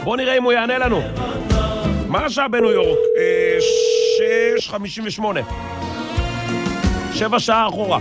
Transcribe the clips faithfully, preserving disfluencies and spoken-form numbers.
בוא נראה אם הוא יענה לנו. מה השעה בניו יורק? שש חמישים ושמונה. שבע שעה אחורה.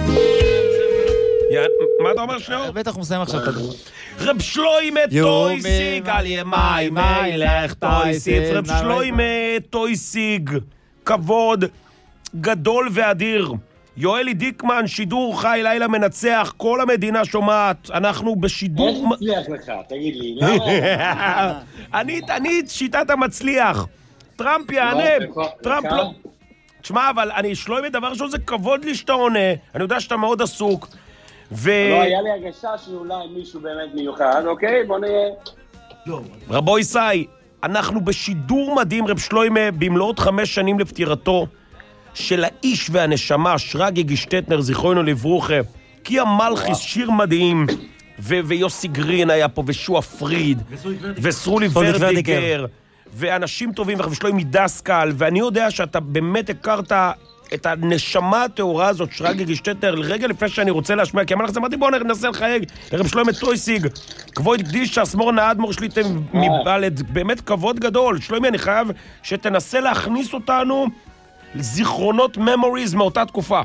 מה אתה אומר שניאור? בטח הוא מסיים עכשיו את הדבר. רב שלוימה טויסיג על ימי מי לך טויסיג. רב שלוימה טויסיג, כבוד גדול ואדיר. יואלי דיקמן, שידור חי לילה מנצח, כל המדינה שומעת, אנחנו בשידור... איך מצליח לך? תגיד לי, למה? אני, אני שיטת המצליח. טראמפ יענה, טראמפ לא... תשמע, אבל אני שלוי מדבר שזה כבוד לי שאתה עונה, אני יודע שאתה מאוד עסוק, ו... לא, היה לי הרגשה שאולי מישהו באמת מיוחד, אוקיי? בוא נהיה... רבו ישי, אנחנו בשידור מדהים, רב שלוימה, במלאות חמש שנים לפטירתו, של האיש והנשמה, שרגי גישטטנר, זיכרונו לברוכה, כי המלכיס, שיר מדהים, ו- ויוסי גרין היה פה, ושוע פריד, וסרולי ורדיגר, ואנשים טובים, ושלוי מדסקל, ואני יודע שאתה באמת הכרת את הנשמה התאורה הזאת, שרגי גישטטנר, לרגע לפני שאני רוצה להשמיע, כי המלכיס אמרתי, בואו ננסה לחייג, לרב שלוי טויסיג, כבוד קדישה, סמור נעדמור שליטה מבלד, באמת כבוד גדול, שלוי, אני חייב שתנסה להכניס אותנו זיכרונות memories מאותה תקופה.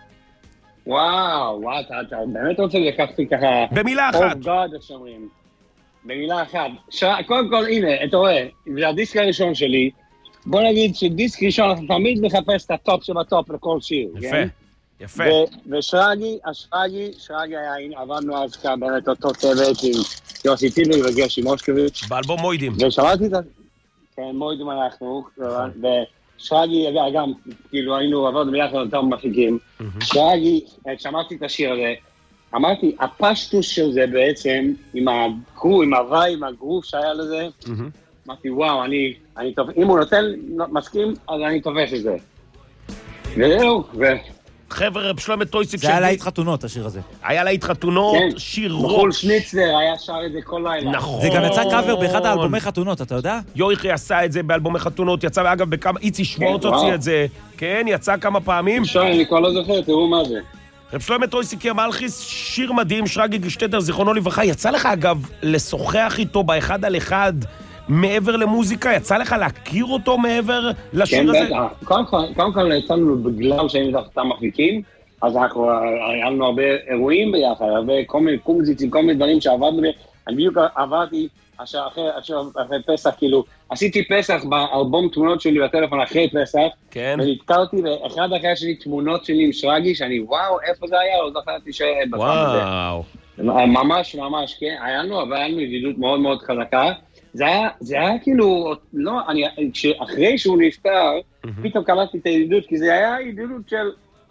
וואו, וואו, אתה, אתה באמת רוצה לקחתי ככה... במילה אחת. Oh God, השומרים. במילה אחת. ש... קודם כל, הנה, אתה רואה, זה הדיסק הראשון שלי, בוא נגיד שדיסק ראשון, אתה תמיד מחפש את הטופ שבטופ לכל שיר. יפה, כן? יפה. ו- ושרגי, השרגי, שרגי היה, הנה, עבדנו אז כאן באמת אותו צוות עם יוסי טיבי וגרשי מושקוביץ'. באלבום מוידים. ושמעתי את זה, כן, מוידים אנחנו, ו... שרגי, גם, כאילו היינו עבוד ביחד אותם מפיקים, שרגי, שמעתי את השיר הזה, אמרתי, הפשטוס של זה בעצם, עם הגרוב, עם הוואי, עם הגרוב שהיה לזה, אמרתי, וואו, אני, אני טוב, אם הוא נותן, מסכים, אז אני תופס את זה. וזהו, ו... חבר'ה, רב שלמה טויסיק... זה היה להיט חתונות, השיר הזה. היה להיט חתונות, שיר רוק. בחול שניצלר היה שר את זה כל לילה. נכון. זה גם יצא קאבר באחד האלבומי חתונות, אתה יודע? יויכי עשה את זה באלבומי חתונות, יצא אגב בכמה... איצי שוורץ הוציא את זה. כן, יצא כמה פעמים. שואל, אני כבר לא זוכר, תראו מה זה. רב שלמה טויסיק המלכיס, שיר מדהים, שרגי גישטטנר, זיכרונו לברכה. יצא לך אגב לשוחח איתו באחד על אחד, מעבר למוזיקה? יצא לך להכיר אותו מעבר לשיר הזה? כן, בטח. קודם כל יצאנו בגלל שהיינו תחת המפיקים, אז אנחנו, היה לנו הרבה אירועים ביחד, הרבה כל מיני קומזיצים, כל מיני דברים שעבדנו, אני בדיוק עברתי, אחרי פסח, כאילו, עשיתי פסח באלבום תמונות שלי בטלפון אחרי פסח, ונתקלתי, ואחד אחרי שלי תמונות שלי עם שרגי, שאני וואו, איפה זה היה? לא זכרתי שבצד הזה. ממש, ממש, כן, היה לנו, אבל היה לנו ידידות מאוד מאוד חזקה, זה היה, זה היה כאילו, לא, אני, אחרי שהוא נפטר, פתאום קלטתי את הידידות, כי זה היה ידידות של,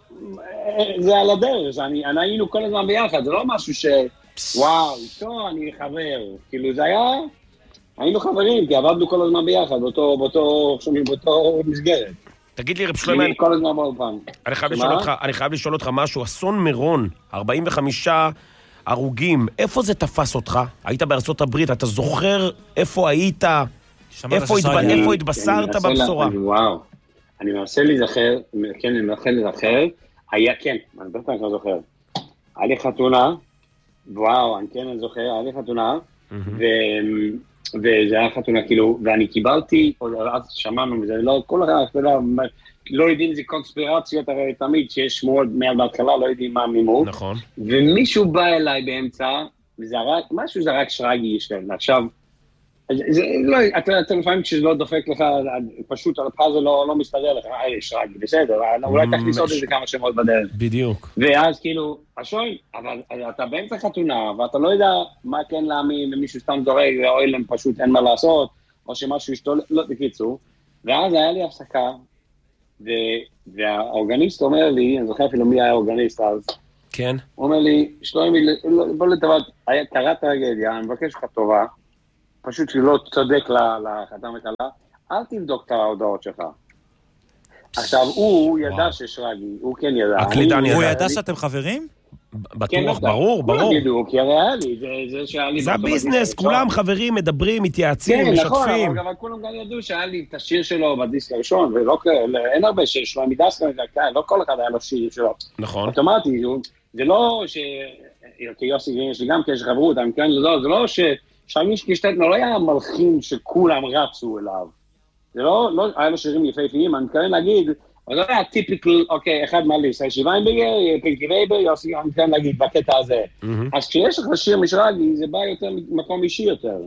זה על הדרך, אני, היינו כל הזמן ביחד, זה לא משהו ש, וואו, איתו אני חבר, כאילו זה היה, היינו חברים, כי עבדנו כל הזמן ביחד, באותו, באותו, שומעים, באותו מסגרת. תגיד לי, רב שלמה, אני כל הזמן באופן. אני חייב לשאול אותך, אני חייב לשאול אותך משהו, אסון מירון, ארבעים וחמישה הרוגים, איפה זה תפס אותך? היית בארצות הברית, אתה זוכר איפה היית, איפה התבשרת בבשורה? וואו, אני מנסה להיזכר, כן, אני מנסה להיזכר, היה, כן, אני בטח לא זוכר. היה לי חתונה, וואו, אני כן זוכר, היה לי חתונה, וזה היה חתונה, כאילו, ואני קיבלתי, אז שמענו, וזה לא, כל אחד, לא יודעים איזה קונספירציות, הרי תמיד שיש שמועות מעל בהתחלה, לא יודעים מה המימות. נכון. ומישהו בא אליי באמצע, וזרק, משהו זרק שרגי ישתן. עכשיו, זה, לא, אתה, אתה לפעמים כשזה לא דופק לך, פשוט על הפאזל לא, לא מסתדר לך, אה, שרגי, בסדר, אולי תכניס עוד איזה כמה שמות בדרך. בדיוק. ואז כאילו, השוי, אבל אתה באמצע חתונה, ואתה לא יודע מה כן להאמין, ומישהו סתם זורק, ואוי להם פשוט אין מה לעשות, או שמשהו ישתול, לא, בקיצור. ואז היה לי הפסקה, והאורגניסט אומר לי, אני זוכר אפילו מי היה האורגניסט אז, כן. הוא אומר לי, שלומי, בוא לטובת, קראת טרגדיה, אני מבקש לך טובה, פשוט שלא צודק לחתם וקלה, אל תבדוק את ההודעות שלך. עכשיו, הוא ידע ששרגי, הוא כן ידע. הוא ידע שאתם חברים? בטוח, ברור, ברור. כולם ידעו, כי הרי היה לי, זה שהיה לי... זה הביזנס, כולם חברים, מדברים, מתייעצים, משתפים. כן, נכון, אבל כולם גם ידעו שהיה לי את השיר שלו בדיסק הראשון, ואין הרבה שיר שלו, מדסק, לא כל אחד היה לו שיר שלו. נכון. אוטומטי, זה לא ש... כי יוסי, יש לי גם קשר חברות, זה לא ש... שרגיש קשטטנר לא היה מלחין שכולם רצו אליו. זה לא, לא היה לו שירים יפהפיים, אני מתכוון להגיד, אבל לא היה טיפיקל, אוקיי, אחד מהליסט, שי ויינברגר, פינקי וייבר, יוסי, אני מתכוון להגיד, בקטע הזה. אז כשיש לך שיר משרגי, זה בא יותר מקום אישי יותר.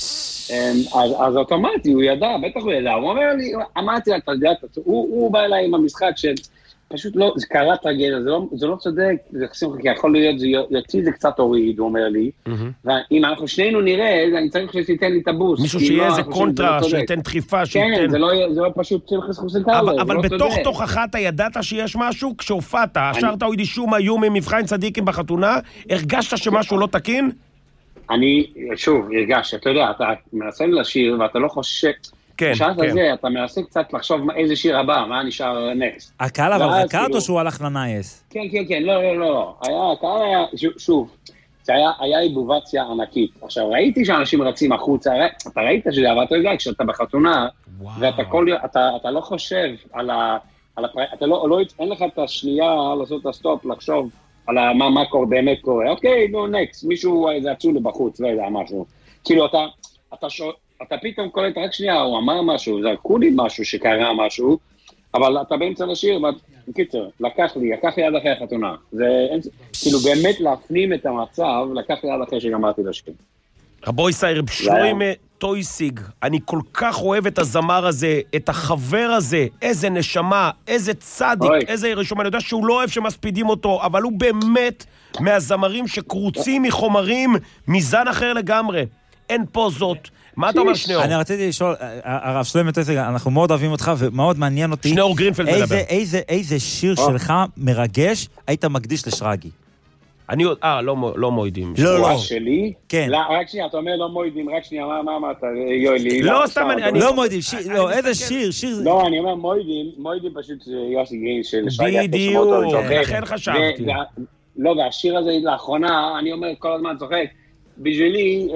אז אוטומטי, הוא ידע, בטח הוא ידע, הוא אומר לי, אמרתי לה, אתה יודע, הוא בא אליי עם המשחק שפשוט לא, זה קרה טרגדיה, זה לא צודק, זה כי יכול להיות, יוציא זה קצת הוריד, הוא אומר לי, ואם אנחנו שנינו נראה, אני צריך שתיתן לי את הבוס. מישהו שיהיה איזה קונטרה, שייתן דחיפה, שייתן... כן, זה לא פשוט צמחס חוסנקלו, אבל בתוך תוכך אתה ידעת שיש משהו, כשהופעת, השארת עוד אישום היו ממבחן צדיקים בחתונה, הרגשת שמשהו לא תקין? אני, שוב, הרגש, אתה יודע, אתה מנסה לשיר ואתה לא חושב, כן, בשעת כן. הזה אתה מנסה קצת לחשוב איזה שיר הבא, מה נשאר נקסט. הקהל אבל רקע אותו שהוא הלך לנייס? כן, כן, כן, לא, לא, לא, היה, הקהל היה, שוב, זה היה, היה איבובציה ענקית. עכשיו, ראיתי שאנשים רצים החוצה, אתה ראית שזה, אבל אתה יודע, כשאתה בחתונה, ואתה כל, אתה, אתה לא חושב על ה, על הפר... אתה לא, לא, אין לך את השנייה לעשות את הסטופ, לחשוב, על מה, מה קורה, באמת קורה. אוקיי, נו, נקסט, מישהו, איזה עצו לבחוץ, לא יודע, משהו. כאילו, אתה, אתה, שו, אתה פתאום קולט, רק שנייה, הוא אמר משהו, זה כולי משהו שקרה משהו, אבל אתה באמצע לשיר, בקיצר, לקח לי, לקח לי עד אחרי החתונה. זה, כאילו, באמת להפנים את המצב, לקח לי עד אחרי שגמרתי לשיר. רבוי סייר, שלוים טויסיג, אני כל כך אוהב את הזמר הזה, את החבר הזה, איזה נשמה, איזה צדיק, אוי. איזה רשום, אני יודע שהוא לא אוהב שמספידים אותו, אבל הוא באמת מהזמרים שקרוצים מחומרים מזן אחר לגמרי. אין פה זאת. מה אתה אומר שניאור? אני רציתי לשאול, הרב שלוים טויסיג, אנחנו מאוד אוהבים אותך ומאוד מעניין אותי. שניאור גרינפלד מדבר. איזה, איזה שיר שלך מרגש היית מקדיש לשרגי? אני עוד, אה, לא, לא מוידים. לא, לא. שלי? כן. לא, רק שנייה, אתה אומר לא מוידים, רק שנייה, מה, מה אמרת, יואלי? לא, סתם, אני... לא מוידים, לא, איזה שיר, שיר... לא, אני אומר מוידים, מוידים פשוט יוסי גרין של שרגי. בדיוק, לכן חשבתי. לא, והשיר הזה לאחרונה, אני אומר כל הזמן צוחק, בשבילי,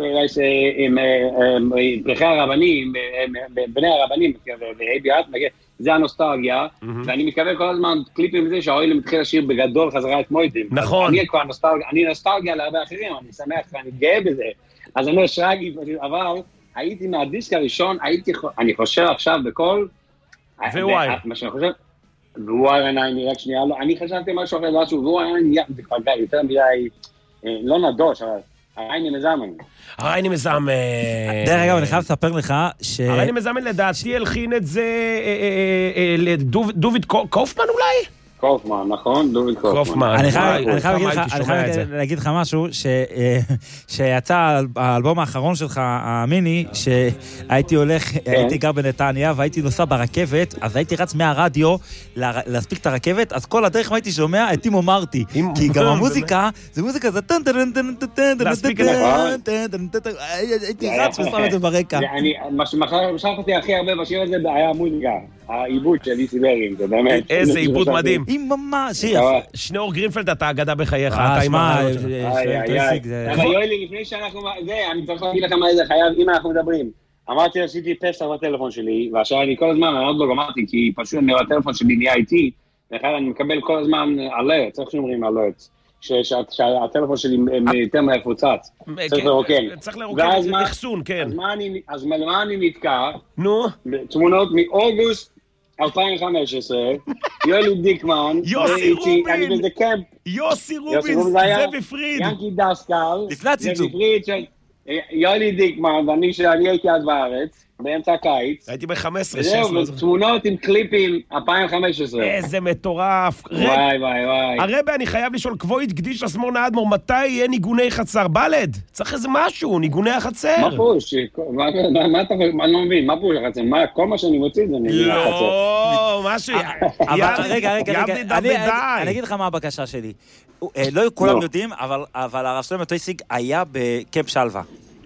פרחי הרבנים, בני הרבנים, זה הנוסטלגיה, ואני מקווה כל הזמן קליפים מזה שהאוהלים התחיל לשיר בגדול חזרה את מוידים. נכון. אני נוסטלגיה להרבה אחרים, אני שמח ואני גאה בזה. אז אני אומר שרגי, אבל הייתי מהדיסק הראשון, אני חושב עכשיו בכל... ווואי. מה שאני חושב... ווואי עיניי, רק שנייה, אני חשבתי משהו אחר, ווואי עיניי, זה כבר יותר מדי, לא נדוש, אבל... הרייני מזמן. הרייני מזמן. דרך אגב, אני חייב לספר לך ש... הרייני מזמן לדעתי הלחין את זה לדוביד קופמן אולי? קופמן, נכון? דוביד קופמן. אני חייב להגיד לך משהו, שיצא האלבום האחרון שלך, המיני, שהייתי הולך, הייתי גר בנתניה, והייתי נוסע ברכבת, אז הייתי רץ מהרדיו להספיק את הרכבת, אז כל הדרך הייתי שומע את טימו מרטי, כי גם המוזיקה, זה מוזיקה, זה טן טן טן טן טן להספיק את זה. הייתי רץ ושם את זה ברקע. מה שמשך אותי הכי הרבה בשיר הזה היה המוזיקה. העיבוד של איסי ברינג, זה באמת. איזה עיבוד מדהים. עם ממש, שיר. שניאור גרינפלד, אתה אגדה בחייך. אה, שמע, אבל יואלי, לפני שאנחנו... זה, אני צריך להגיד לכם מה זה חייב, אם אנחנו מדברים. אמרתי, עשיתי פסח בטלפון שלי, ועכשיו אני כל הזמן, אני עוד לא גמרתי, כי פשוט הטלפון שלי נהיה איתי, ואחר אני מקבל כל הזמן אלרט, צריך שאומרים אלרט, שהטלפון שלי יותר מהפוצץ. צריך לרוקן. צריך לרוקן, זה נחסון, כן. אז מה אני נתקע? נו? תמונות מאוגוסט אלפיים וחמש עשרה, יואלי דיקמן, יוסי רובין, אני בזה קמפ, יוסי רובין, זה בפריד, ינקי דסקל, לפני הציצום, יואלי דיקמן, ואני הייתי אז בארץ, באמצע הקיץ, הייתי ב-חמש עשרה שש עשרה, זהו, תמונות עם קליפים אלפיים וחמש עשרה, איזה מטורף, וואי וואי וואי, הרבה אני חייב לשאול, כבואי תקדיש אסמורנה אדמור, מתי יהיה ניגוני חצר? בלד, צריך איזה משהו, ניגוני החצר. מה פוש? מה אתה, אני לא מבין, מה פוש החצר? כל מה שאני מוציא זה ניגוני החצר. לא, משהו, רגע, רגע, רגע, אני אגיד לך מה הבקשה שלי. לא כולם יודעים, אבל הרב שלוים טויסיג היה בקמפ שלווה.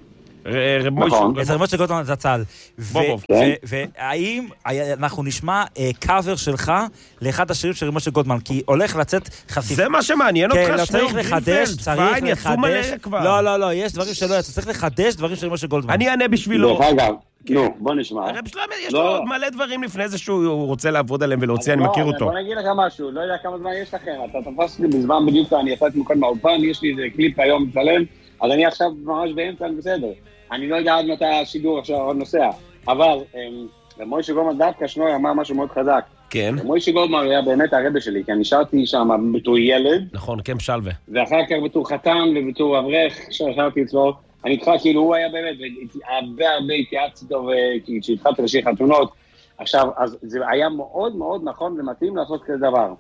רב משה גוטמן זצ"ל. והאם אנחנו נשמע קאבר שלך לאחד השירים של רב משה גוטמן, כי הולך לצאת חשיפה. זה מה שמעניין אותך, שניאור צריך לחדש, צריך לחדש. כבר. לא, לא, לא, יש דברים שלא יצא, צריך לחדש דברים של רב משה גוטמן. אני אענה בשבילו. דרך אגב, נו, בוא נשמע. הרב שלוים יש לו עוד מלא דברים לפני זה שהוא רוצה לעבוד עליהם ולהוציא, אני מכיר אותו. בוא נגיד לך משהו, לא יודע כמה זמן יש לכם, אתה תפס לי בזמן בדיוק, אני יצאתי מכל מהאופן, יש לי איזה קליפ היום מצלם, אז אני עכשיו ממש באמצע, בסדר. אני לא יודע עד מתי השידור עכשיו עוד נוסע, אבל מוישה גולדמן דווקא שנוי אמר משהו מאוד חזק. כן. מוישה גולדמן היה באמת הרבה שלי, כי אני נשארתי שם בתור ילד. נכון, קמפ שלווה. ואחר כך בתור חתן ובתור אברך, ששארתי אצלו, אני איתך כאילו הוא היה באמת, הרבה הרבה התייעצתי איתו, כשהתחלתי לשיר חתונות, עכשיו, אז זה היה מאוד מאוד נכון ומתאים לעשות כזה דבר.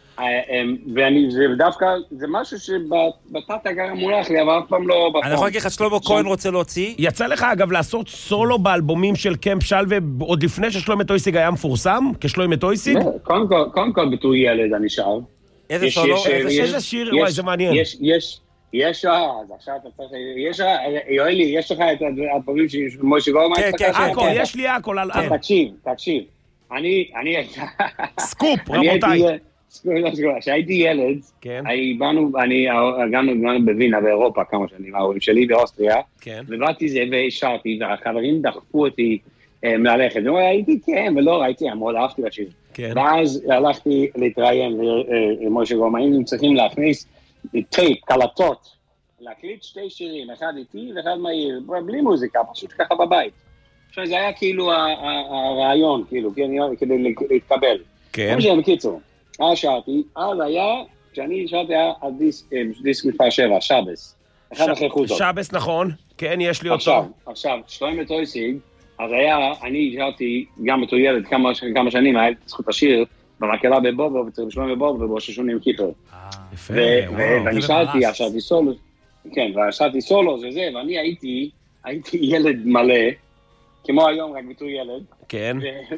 ואני, זה דווקא, זה משהו שבתת הגר מולך לי, אבל אף פעם לא בפעם. אני יכול להגיד לך, שלמה כהן רוצה להוציא? יצא לך אגב לעשות סולו באלבומים של קמפ שלווה, עוד לפני ששלומי טויסיג היה מפורסם, כשלומי טויסיג? קודם כל בתור ילד אני שר. איזה סולו? איזה שיר? וואי, זה מעניין. יש, יש, יש, אז עכשיו אתה צריך, יש, יואלי, יש לך את הדברים של מוישה גולדמן? כן, כן, הכל, יש לי הכל. תקשיב, תקשיב. אני, אני... סקופ, רבותיי. כשהייתי ילד, באנו, אני הגענו בווינה באירופה כמה שנים, ההורים שלי באוסטריה, ובאתי זה והשארתי, והחברים דחפו אותי מללכת, והייתי כן, ולא ראיתי, מאוד אהבתי לשיר. ואז הלכתי להתראיין למוישה גולדמן, היינו צריכים להכניס טייפ, קלטות, להקליט שתי שירים, אחד איתי ואחד מהיר, בלי מוזיקה, פשוט ככה בבית. עכשיו זה היה כאילו הרעיון, כאילו, כדי להתקבל. כן. כמו שהם קיצור. אז שרתי, אז היה, כשאני שרתי היה דיסק מספר שבע, שבס. אחד אחרי חוזות. שבס, נכון. כן, יש לי אותו. עכשיו, עכשיו, שלומי טויסיג, אז היה, אני שרתי גם בתור ילד כמה שנים, היה זכות השיר, במקהלה בבובו, וצריך שלומי בבובו, ובראששונים עם קיפר. יפה, ואני שרתי, שרתי סולו, כן, ושרתי סולו, זה זה, ואני הייתי, הייתי ילד מלא, כמו היום, רק בתור ילד. כן.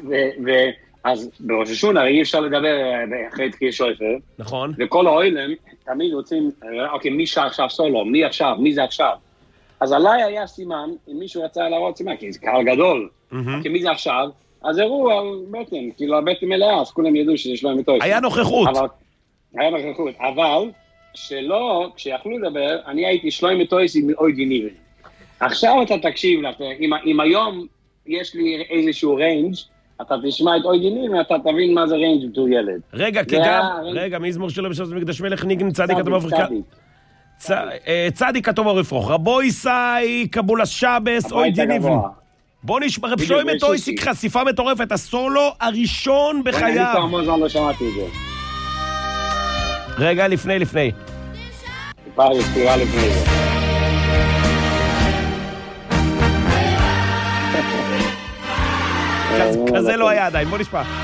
אז בראש השונה, אי אפשר לדבר אחרי תקיע שויפר. נכון. וכל האוילם תמיד רוצים, אוקיי, מי שר עכשיו סולו, מי עכשיו, מי זה עכשיו? אז עליי היה סימן, אם מישהו רצה להראות סימן, כי זה קהל גדול, כי מי זה עכשיו? אז הראו על בטן, כאילו הבטן מלאה, אז כולם ידעו שזה שלומי טויסיג. היה נוכחות. היה נוכחות, אבל שלא, כשיכלו לדבר, אני הייתי שלומי טויסיג מאוידי ניבן. עכשיו אתה תקשיב, אם היום יש לי איזשהו ריינג', אתה תשמע את אוי גינים, אתה תבין מה זה ריינג' בתור ילד. רגע, כי גם, רגע, מזמור שלו בשביל מקדש מלך ניגן צדיק כתוב אפריקה. צדיק כתוב הרפרוך. רבו ישי, קבולס שבס, אוי גיניבן. בוא נשמע, רב שלומי טויסיג, חשיפה מטורפת, הסולו הראשון בחייו. אני כבר המון זמן לא שמעתי את זה. רגע, לפני, לפני. טיפה ספירה לפני זה. כזה לא היה עדיין, בוא נשמע.